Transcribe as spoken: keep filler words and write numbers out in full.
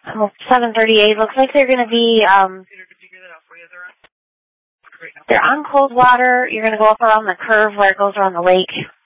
Oh, seven thirty-eight. Looks like they're going to be, um, they're on Coldwater. You're going to go up around the curve where it goes around the lake.